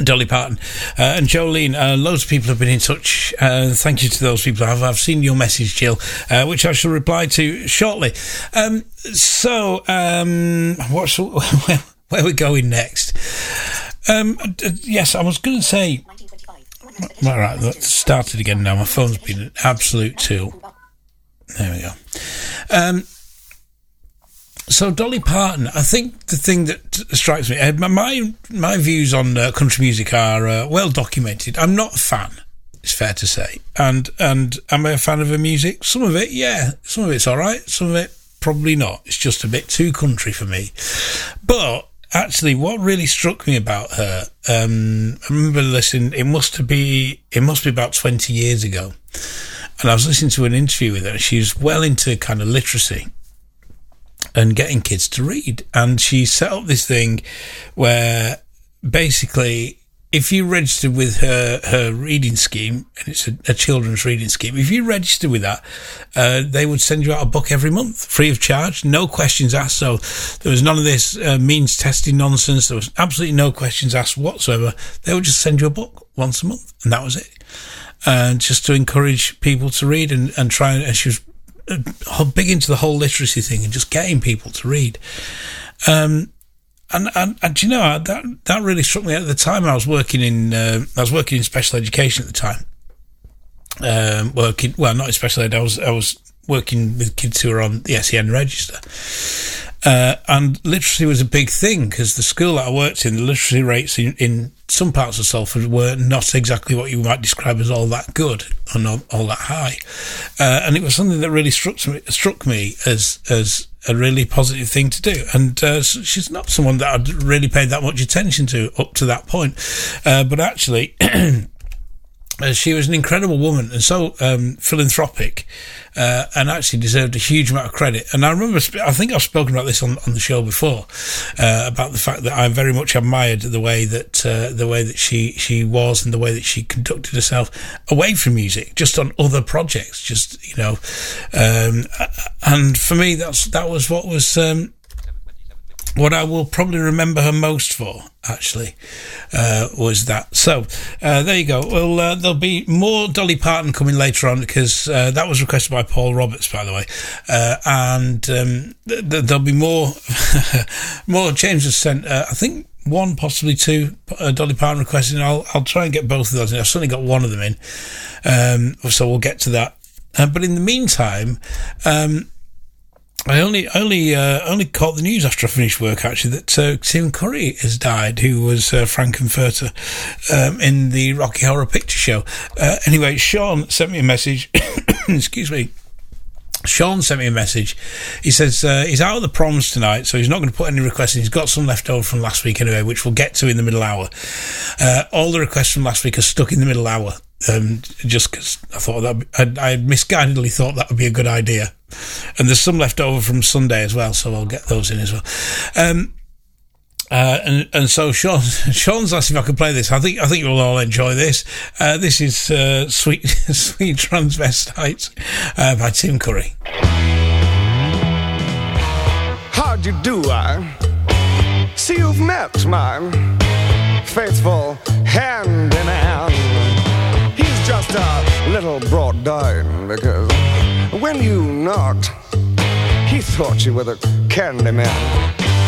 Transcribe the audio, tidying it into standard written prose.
Dolly Parton and Jolene. Loads of people have been in touch. Thank you to those people. I've seen your message, Jill, which I shall reply to shortly. Where are we going next? Yes, I was going to say... All right, that started again now. My phone's been an absolute tool. There we go. So Dolly Parton, I think the thing that strikes me, my views on country music are well documented. I'm not a fan, it's fair to say. And am I a fan of her music? Some of it, yeah. Some of it's all right. Some of it, probably not. It's just a bit too country for me. But actually, what really struck me about her, I remember listening. It must be about 20 years ago, and I was listening to an interview with her. She's well into kind of literacy and getting kids to read. And she set up this thing where basically, if you register with her reading scheme, and it's a children's reading scheme, if you register with that, they would send you out a book every month, free of charge, no questions asked. So there was none of this means testing nonsense. There was absolutely no questions asked whatsoever. They would just send you a book once a month, and that was it. And just to encourage people to read and try, and she was big into the whole literacy thing and just getting people to read. And you know, that really struck me at the time. I was working in special education at the time. Not in special ed. I was working with kids who were on the SEN register. And literacy was a big thing because the school that I worked in, the literacy rates in some parts of Salford were not exactly what you might describe as all that good or not all that high. And it was something that really struck me as a really positive thing to do. And she's not someone that I'd really paid that much attention to up to that point. But actually... she was an incredible woman and so philanthropic, and actually deserved a huge amount of credit. And I remember, I think I've spoken about this on the show before, about the fact that I very much admired the way that she was and the way that she conducted herself away from music, just on other projects, just, you know. And for me, that was what was, what I will probably remember her most for, actually, was that. So, there you go. Well, there'll be more Dolly Parton coming later on because that was requested by Paul Roberts, by the way. And there'll be more. More. James has sent, I think, one, possibly two Dolly Parton requests, and I'll try and get both of those in. I've certainly got one of them in. So we'll get to that. But in the meantime, I only caught the news after I finished work, actually, that Tim Curry has died, who was Frankenfurter in the Rocky Horror Picture Show. Anyway, Sean sent me a message. Excuse me. Sean sent me a message. He says he's out of the proms tonight, so he's not going to put any requests in. He's got some left over from last week anyway, which we'll get to in the middle hour. All the requests from last week are stuck in the middle hour, just because I thought I misguidedly thought that would be a good idea. And there's some left over from Sunday as well, so I'll get those in as well. And so Sean's asked if I could play this. I think you'll all enjoy this. This is Sweet Transvestite by Tim Curry. How'd you do, I see you've met my faithful handyman. He's just a little brought down because when you knocked, he thought you were the candy man.